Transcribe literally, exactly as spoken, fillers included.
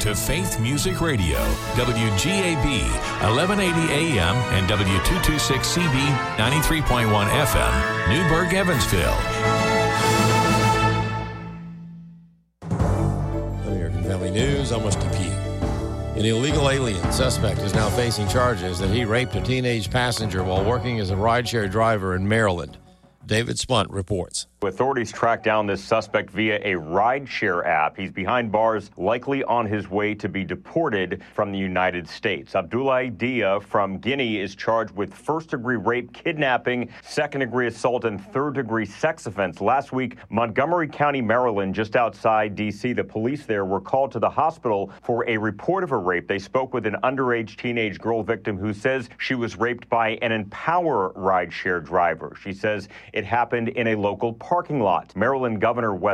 to Faith Music Radio, W G A B, eleven eighty A M and W two twenty-six C B, ninety-three point one F M, Newburgh, Evansville. American Family News, almost a peak. An illegal alien suspect is now facing charges that he raped a teenage passenger while working as a rideshare driver in Maryland. David Spunt reports. Authorities tracked down this suspect via a rideshare app. He's behind bars, likely on his way to be deported from the United States. Abdoulaye Dia from Guinea is charged with first-degree rape, kidnapping, second-degree assault, and third-degree sex offense. Last week, Montgomery County, Maryland, just outside D C, the police there were called to the hospital for a report of a rape. They spoke with an underage teenage girl victim who says she was raped by an Empower rideshare driver. She says it happened in a local parking lot. Maryland Governor Wes